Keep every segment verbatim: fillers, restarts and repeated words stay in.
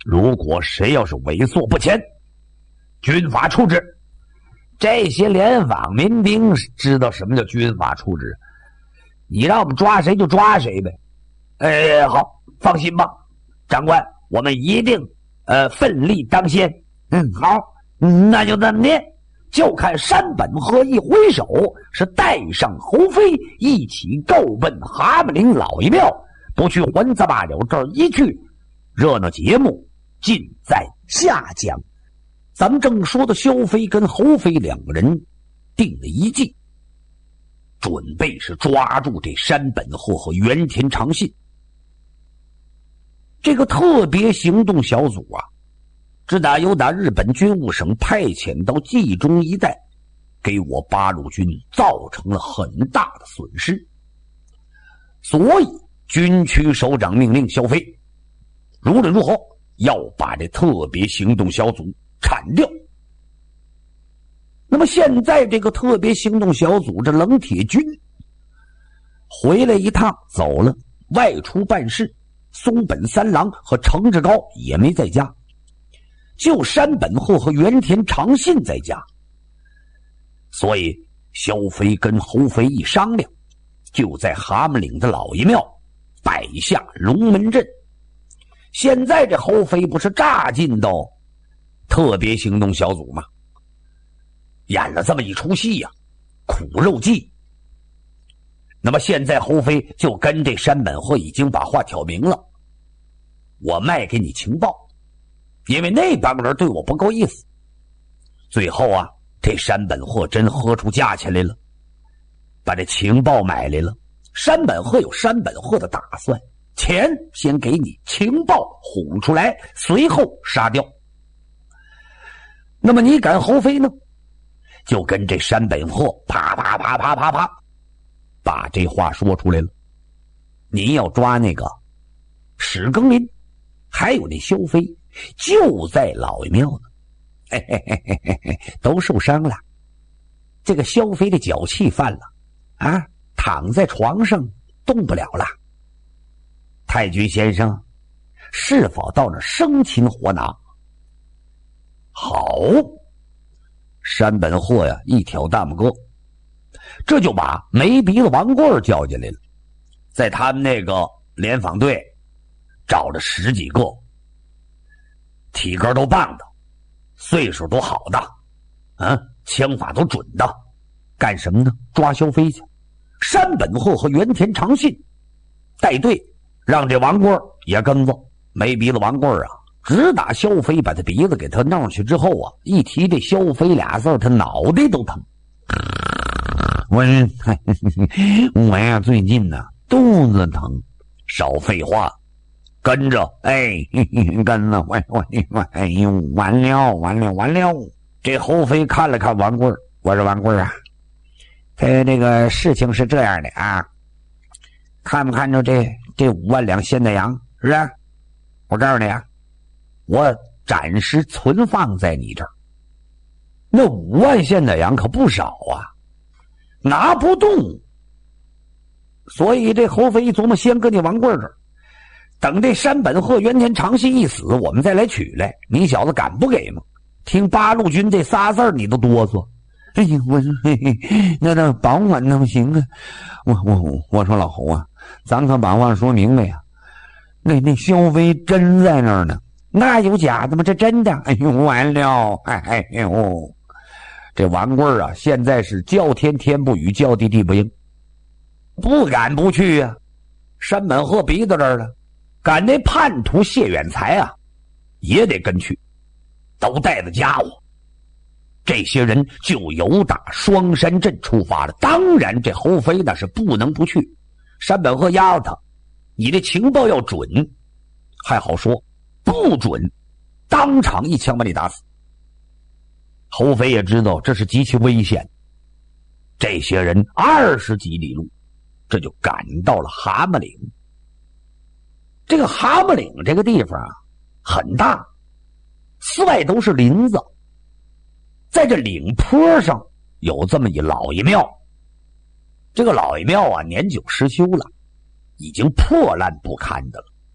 如果谁要是猥琐不前，军法处置。这些联防民兵知道什么叫军法处置，你让我们抓谁就抓谁呗。哎，好，放心吧，长官，我们一定呃奋力当先。嗯，好，那就这么的，就看山本鹤一挥手，是带上侯飞一起够奔蛤蟆岭老爷庙，不去还子罢了，这儿一去，热闹节目尽在下讲。咱们正说的萧飞跟侯飞两个人定了一计，准备是抓住这山本鹤和原田长信。这个特别行动小组啊，自打由打日本军务省派遣到冀中一带，给我八路军造成了很大的损失，所以军区首长命令萧飞无论如何要把这特别行动小组铲掉。那么现在这个特别行动小组这冷铁军回来一趟走了，外出办事，松本三郎和程志高也没在家，就山本鹤和原田长信在家。所以萧飞跟侯飞一商量，就在蛤蟆岭的老爷庙摆下龙门阵。现在这侯飞不是炸进到特别行动小组吗？演了这么一出戏呀、啊，苦肉计。那么现在侯飞就跟这山本鹤已经把话挑明了，我卖给你情报，因为那帮人对我不够意思。最后啊，这山本鹤真喝出价钱来了，把这情报买来了。山本鹤有山本鹤的打算，钱先给你，情报哄出来，随后杀掉。那么你赶侯飞呢，就跟这山本鹤啪啪啪啪啪啪把这话说出来了。您要抓那个史庚林还有那萧飞，就在老爷庙呢，嘿嘿嘿嘿嘿嘿，都受伤了。这个萧飞的脚气犯了啊，躺在床上动不了了。太君先生是否到那生擒活拿？好，山本鹤呀一挑大拇哥，这就把没鼻子王贵叫进来了，在他们那个联防队找了十几个，体格都棒的，岁数都好的，啊，枪法都准的，干什么呢？抓萧飞去。山本鹤和原田长信带队，让这王贵也跟着。没鼻子王贵啊，直打萧飞，把他鼻子给他弄上去之后啊，一提这萧飞俩字，他脑袋都疼。我我呀，最近呢、啊、肚子疼。少废话，跟着，哎，跟着，我我我，哎呦，完了完了完了！这侯飞看了看王贵，我说王贵啊，他这个事情是这样的啊，看不看着这这五万两现代洋，是不是？我告诉你啊，我暂时存放在你这儿。那五万现代洋可不少啊，拿不动。所以这侯飞一琢磨，先搁你王贵这儿，等这山本鹤、原田长信一死，我们再来取来。你小子敢不给吗？听八路军这仨字儿，你都哆嗦。哎呀，我说嘿嘿，那那保管那不行啊！我我我说老侯啊，咱可把话说明白呀。那那萧飞真在那儿呢，那有假的吗？这真的！哎呦，完了！哎呦，这王贵啊，现在是叫天天不语，叫地地不应，不敢不去啊。山本鹤鼻子这儿了，赶那叛徒谢远才啊，也得跟去，都带着家伙。这些人就由打双山镇出发了。当然，这侯飞那是不能不去。山本鹤压着他。你的情报要准还好说，不准当场一枪把你打死。侯飞也知道这是极其危险，这些人二十几里路，这就赶到了蛤蟆岭。这个蛤蟆岭这个地方啊很大，四外都是林子，在这岭坡上有这么一老爷庙。这个老爷庙啊年久失修了，已经破烂不堪的了，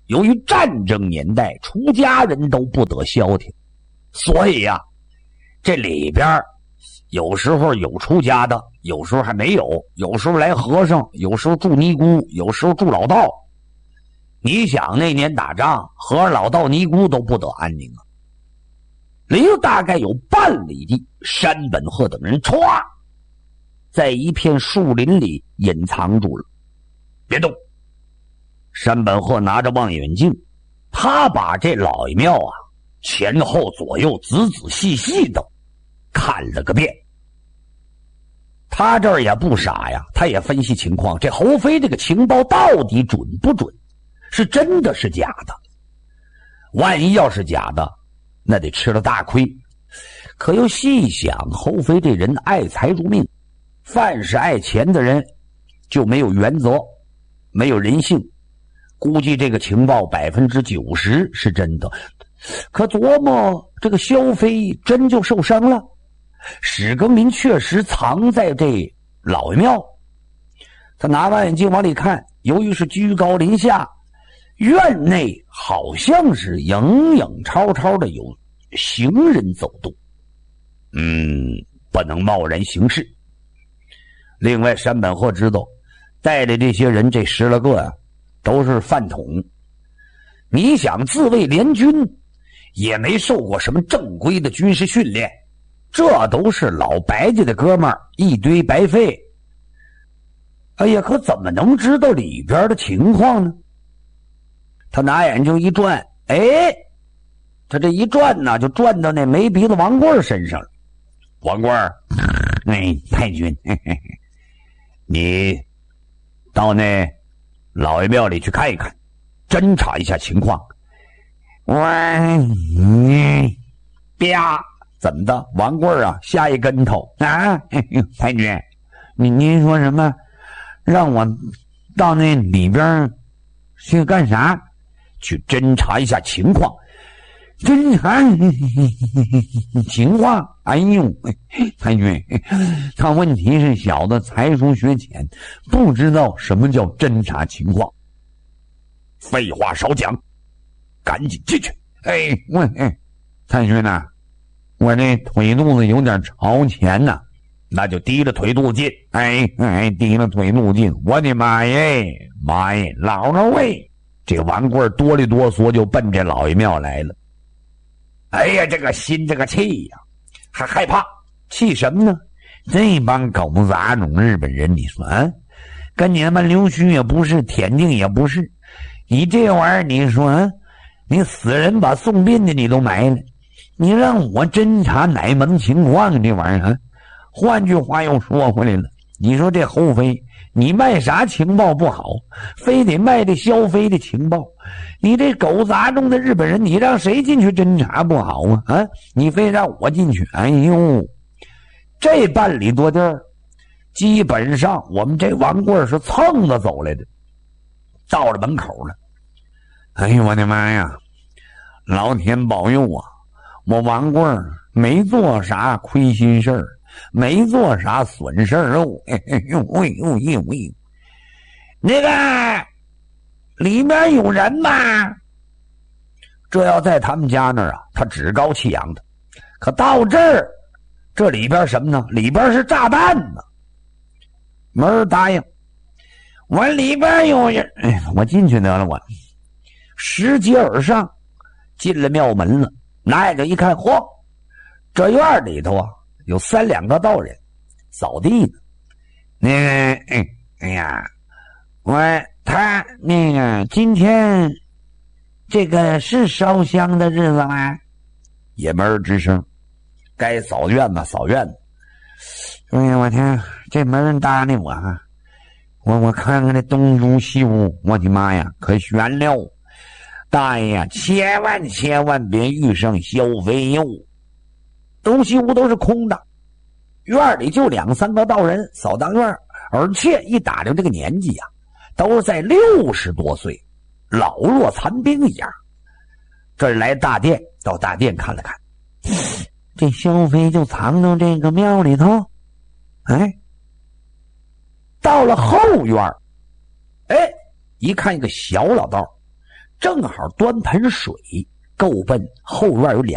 由于战争年代，出家人都不得消停，所以呀、啊，这里边有时候有出家的，有时候还没有，有时候来和尚，有时候住尼姑，有时候住老道。你想那年打仗，和尚、老道、尼姑都不得安宁啊。离了大概有半里地，山本鹤等人歘，在一片树林里隐藏住了。别动！山本鹤拿着望远镜，他把这老爷庙啊前后左右仔仔细细的看了个遍。他这儿也不傻呀，他也分析情况，这侯飞这个情报到底准不准，是真的是假的。万一要是假的，那得吃了大亏。可又细想，侯飞这人爱财如命，凡是爱钱的人就没有原则，没有人性，估计这个情报百分之九十是真的。可琢磨这个萧飞真就受伤了，史更民确实藏在这老爷庙。他拿望远镜往里看，由于是居高临下，院内好像是影影绰绰的有行人走动，嗯，不能贸然行事。另外，山本鹤知道带的这些人，这十来个啊，都是饭桶。你想自卫联军，也没受过什么正规的军事训练，这都是老白家的哥们儿，一堆白费。哎呀，可怎么能知道里边的情况呢？他拿眼睛一转，哎，他这一转呢，就转到那没鼻子王贵身上了。王贵，哎，太君，嘿嘿嘿，你到那老爷庙里去看一看，侦查一下情况。我，你，啪，怎么的？王贵啊，下一跟头啊！太君，你您说什么？让我到那里边去干啥？去侦查一下情况。侦查情况？哎呦，太君，他问题是小的才疏学浅，不知道什么叫侦查情况。废话少讲，赶紧进去。哎，我哎，太君呐、啊，我这腿肚子有点朝前呐、啊，那就提着腿肚子进。哎哎，提着腿肚子进。我的妈耶，妈耶，老了喂！这王贵哆里哆嗦就奔这老爷庙来了。哎呀，这个心这个气呀、啊，还害怕，气什么呢？这帮狗杂种日本人，你说啊，跟你他妈溜须也不是，田径也不是，你这玩意儿，你说啊，你死人把送殡的你都埋了，你让我侦查哪门情况？这玩意儿啊，换句话又说回来了，你说这侯飞，你卖啥情报不好，非得卖这萧飞的情报？你这狗杂种的日本人，你让谁进去侦查不好啊？啊，你非让我进去？哎呦，这半里多地儿，基本上我们这王贵是蹭着走来的。到了门口了，哎呦我的妈呀！老天保佑啊！我王贵没做啥亏心事儿，没做啥损事儿哦。哎呦喂呦呦喂，那个里面有人吗？这要在他们家那儿啊，他趾高气扬的。可到这儿，这里边什么呢？里边是炸弹呢。门答应，我里边有人，哎，我进去得了。我拾级而上，进了庙门了。拿眼睛一看，嚯，这院里头啊，有三两个道人扫地呢。那个，哎，哎呀，我他那个今天这个是烧香的日子吗？也没人吱声。该扫院子扫院子。哎呀，我天，这没人搭理我啊！我我看看这东屋西屋，我的妈呀，可悬了！大爷呀，千万千万别遇上萧飞哟！东西屋都是空的，院里就两三个道人扫当院，而且一打量这个年纪啊，都是在六十多岁，老弱残兵一样。这来大殿，到大殿看了看，这萧飞就藏到这个庙里头。哎，到了后院，哎，一看一个小老道， 正好端盆水够奔后院有两